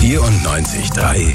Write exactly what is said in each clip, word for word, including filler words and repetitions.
vierundneunzig Komma drei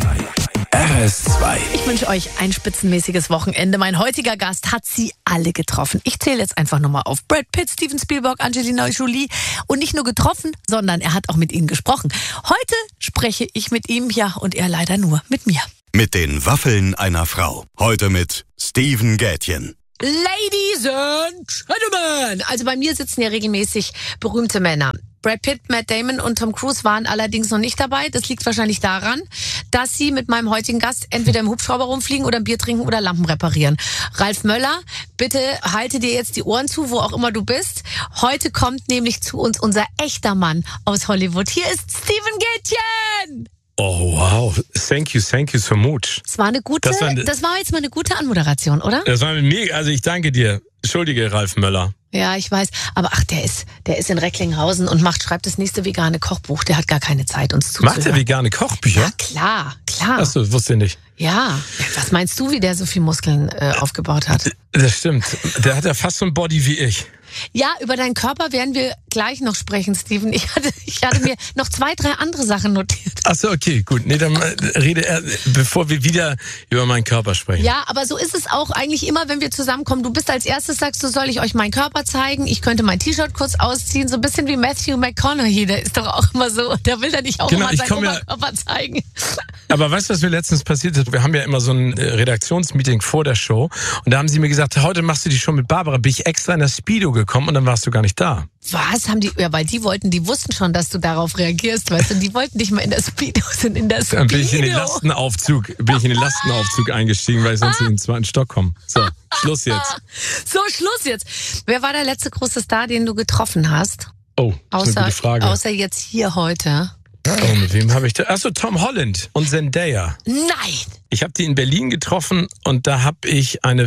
R S zwei. Ich wünsche euch ein spitzenmäßiges Wochenende. Mein heutiger Gast hat sie alle getroffen. Ich zähle jetzt einfach nochmal auf. Brad Pitt, Steven Spielberg, Angelina Jolie. Und nicht nur getroffen, sondern er hat auch mit ihnen gesprochen. Heute spreche ich mit ihm, ja, und er leider nur mit mir. Mit den Waffeln einer Frau. Heute mit Steven Gätjen. Ladies and Gentlemen! Also bei mir sitzen ja regelmäßig berühmte Männer. Brad Pitt, Matt Damon und Tom Cruise waren allerdings noch nicht dabei. Das liegt wahrscheinlich daran, dass sie mit meinem heutigen Gast entweder im Hubschrauber rumfliegen oder ein Bier trinken oder Lampen reparieren. Ralf Möller, bitte halte dir jetzt die Ohren zu, wo auch immer du bist. Heute kommt nämlich zu uns unser echter Mann aus Hollywood. Hier ist Steven Gätjen! Oh, wow. Thank you, thank you so much. Das war eine gute, das war, eine, das war jetzt mal eine gute Anmoderation, oder? Das war mega, also ich danke dir. Entschuldige, Ralf Möller. Ja, ich weiß. Aber ach, der ist, der ist in Recklinghausen und macht, schreibt das nächste vegane Kochbuch. Der hat gar keine Zeit, uns zuzuhören. Macht er vegane Kochbücher? Ja, klar, klar. Ach so, wusste ich nicht. Ja. Was meinst du, wie der so viel Muskeln äh, aufgebaut hat? Das stimmt. Der hat ja fast so ein Body wie ich. Ja, über deinen Körper werden wir gleich noch sprechen, Steven. Ich hatte, ich hatte mir noch zwei, drei andere Sachen notiert. Ach so, okay, gut. Nee, dann rede er, bevor wir wieder über meinen Körper sprechen. Ja, aber so ist es auch eigentlich immer, wenn wir zusammenkommen. Du bist als erstes, sagst du, soll ich euch meinen Körper zeigen? Ich könnte mein T-Shirt kurz ausziehen. So ein bisschen wie Matthew McConaughey. Der ist doch auch immer so. Der will dann nicht auch genau, immer seinen ja, Oberkörper zeigen. Aber weißt du, was mir letztens passiert ist? Wir haben ja immer so ein Redaktionsmeeting vor der Show. Und da haben sie mir gesagt, heute machst du die Show mit Barbara. Bin ich extra in das Speedo gekommen und dann warst du gar nicht da. Was haben die? Ja, weil die wollten, die wussten schon, dass du darauf reagierst, weißt du, die wollten dich mal in das Speedo sind, in das Speedo. Dann bin ich in den Lastenaufzug, bin ich in den Lastenaufzug eingestiegen, weil ich sonst in den zweiten Stock komme. So, Schluss jetzt. So, Schluss jetzt. Wer war der letzte große Star, den du getroffen hast? Oh, das ist eine gute Frage. Außer jetzt hier heute. Oh, mit wem habe ich da? Achso, Tom Holland und Zendaya. Nein! Ich habe die in Berlin getroffen und da habe ich eine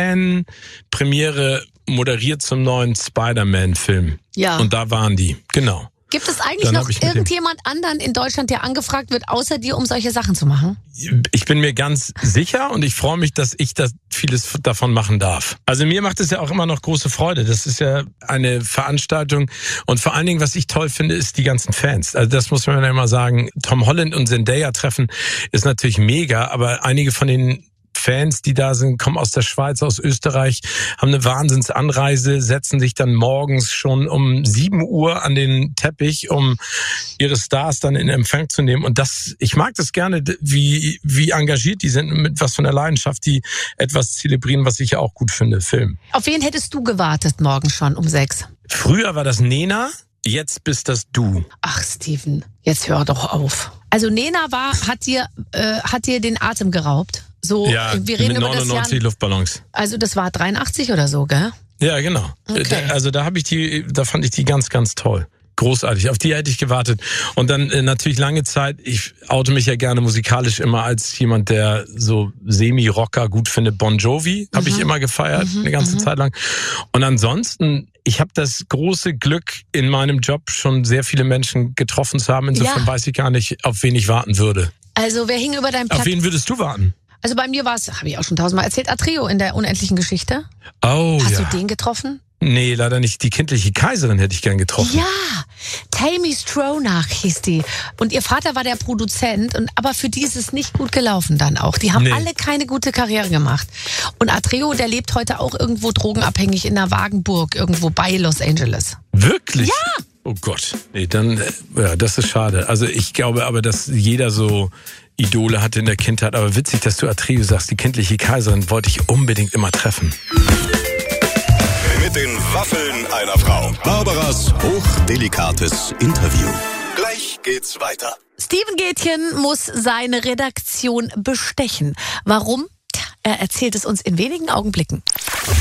Fan-Premiere moderiert zum neuen Spider-Man-Film. Ja. Und da waren die, genau. Gibt es eigentlich Dann noch irgendjemand anderen in Deutschland, der angefragt wird, außer dir, um solche Sachen zu machen? Ich bin mir ganz sicher und ich freue mich, dass ich das vieles davon machen darf. Also mir macht es ja auch immer noch große Freude. Das ist ja eine Veranstaltung und vor allen Dingen, was ich toll finde, ist die ganzen Fans. Also das muss man ja immer sagen. Tom Holland und Zendaya treffen ist natürlich mega, aber einige von den Fans, die da sind, kommen aus der Schweiz, aus Österreich, haben eine Wahnsinnsanreise, setzen sich dann morgens schon um sieben Uhr an den Teppich, um ihre Stars dann in Empfang zu nehmen. Und das, ich mag das gerne, wie, wie engagiert die sind, mit was von der Leidenschaft, die etwas zelebrieren, was ich ja auch gut finde, Film. Auf wen hättest du gewartet morgen schon um sechs? Früher war das Nena, jetzt bist das du. Ach, Steven, jetzt hör doch auf. Also Nena war, hat dir, äh, hat dir den Atem geraubt? So, ja, wir reden mit über neunundneunzig das Jahr, Luftballons. Also das war dreiundachtzig oder so, gell? Ja, genau. Okay. Da, also da habe ich die, da fand ich die ganz, ganz toll. Großartig. Auf die hätte ich gewartet. Und dann äh, natürlich lange Zeit, ich oute mich ja gerne musikalisch immer als jemand, der so Semi-Rocker gut findet. Bon Jovi habe Mhm. ich immer gefeiert, Mhm, eine ganze mhm. Zeit lang. Und ansonsten, ich habe das große Glück, in meinem Job schon sehr viele Menschen getroffen zu haben. Insofern Ja. weiß ich gar nicht, auf wen ich warten würde. Also wer hing über deinem Auf Platz? wen würdest du warten? Also bei mir war es, habe ich auch schon tausendmal erzählt, Atreo in der unendlichen Geschichte. Oh, Hast ja. du den getroffen? Nee, leider nicht. Die kindliche Kaiserin hätte ich gern getroffen. Ja, Tammy Stronach hieß die. Und ihr Vater war der Produzent. Und aber für die ist es nicht gut gelaufen dann auch. Die haben Nee. alle keine gute Karriere gemacht. Und Atreo, der lebt heute auch irgendwo drogenabhängig in der Wagenburg, irgendwo bei Los Angeles. Wirklich? Ja! Oh Gott. Nee, dann, äh, ja, das ist schade. Also ich glaube aber, dass jeder so Idole hatte in der Kindheit. Aber witzig, dass du Atreo sagst, die kindliche Kaiserin wollte ich unbedingt immer treffen. Mit den Waffeln einer Frau. Barbaras hochdelikates Interview. Gleich geht's weiter. Steven Gätjen muss seine Redaktion bestechen. Warum? Tja, er erzählt es uns in wenigen Augenblicken.